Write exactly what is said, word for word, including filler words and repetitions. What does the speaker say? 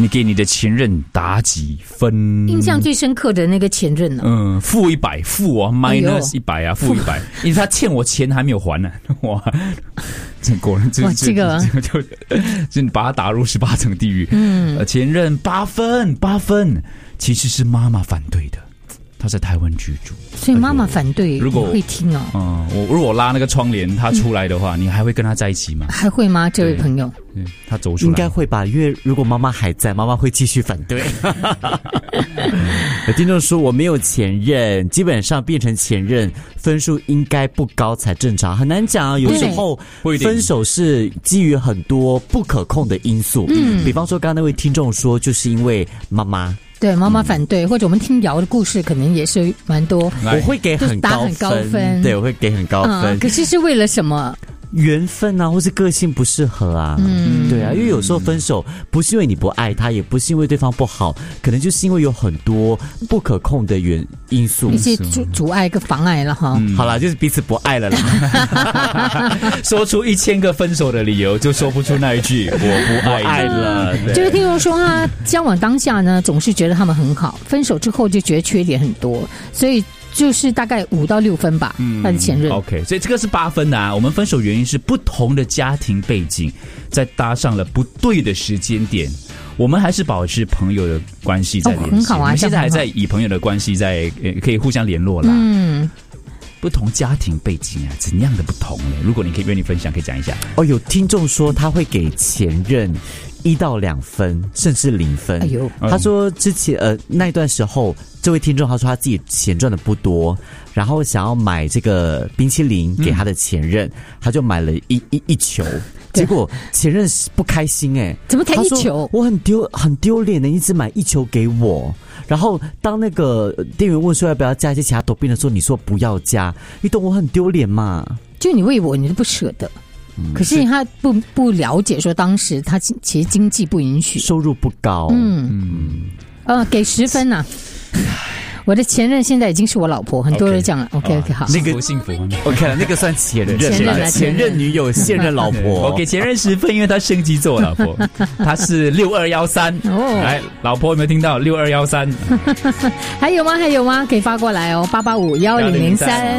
你给你的前任打几分？ 印象最深刻的那个前任呢、啊？ 嗯，负一百，负啊 ，minus 一百啊，负一百，因为他欠我钱还没有还呢、啊，哇，这果然哇，这个就就就就把他打入十八层地狱。嗯，呃，前任八分，八分，其实是妈妈反对的。他在台湾居住， 所以妈妈反对。 如果会听哦， 嗯，我如果拉那个窗帘，他出来的话，嗯、你还会跟他在一起吗？ 还会吗？这位朋友， 嗯，他走出来应该会吧，因为如果妈妈还在，妈妈会继续反对。有听众说我没有前任，基本上变成前任分数应该不高才正常，很难讲啊。有时候分手是基于很多不可控的因素，嗯，比方说刚刚那位听众说，就是因为妈妈。 对，妈妈反对、嗯、或者我们听瑶的故事可能也是蛮多， 我会给很高分，打很高分， 对，我会给很高分、 嗯、可是是为了什么？ 缘分啊，或是个性不适合啊，嗯，对啊，因为有时候分手不是因为你不爱他，也不是因为对方不好，可能就是因为有很多不可控的原因素， 一些阻阻碍跟妨碍了哈、 嗯。好啦，就是彼此不爱了啦。 说出一千个分手的理由，就说不出那一句我不爱爱了。 就是听众说他交往当下呢，总是觉得他们很好，分手之后就觉得缺点很多，所以。就是大概五到六分吧，嗯，他的前任。 OK， 所以这个是八分的啊。我们分手原因是不同的家庭背景，再搭上了不对的时间点，我们还是保持朋友的关系在联系、哦。 很好啊， 我们现在还在以朋友的关系在呃可以互相联络啦。嗯。不同家庭背景啊，怎样的不同呢？如果你可以愿意分享，可以讲一下。 哦，有听众说他会给前任一到两分，甚至零分。哎呦，他说之前呃那段时候，这位听众他说他自己钱赚的不多，然后想要买这个冰淇淋给他的前任，嗯、他就买了一一一球。结果前任不开心哎、欸， 怎么才一球？ 我很丢很丢脸的，你只买一球给我。然后当那个店员问说要不要加一些其他多冰的时候，你说不要加，你懂我很丢脸嘛？ 就你为我，你都不舍得。嗯、可是他不不了解说当时他其实经济不允许， 收入不高。嗯嗯， 呃，给十分呐、啊。我的前任现在已经是我老婆，很多人讲了。OK OK, okay、哦、好， 那个幸福 OK 那个算前任， 前任前任女友，现任老婆。 我给前任十分，因为他升级做我老婆，他是六二一三。哦，来，老婆有没有听到？六二一三。 还有吗？还有吗？可以发过来哦，八八五幺零零三。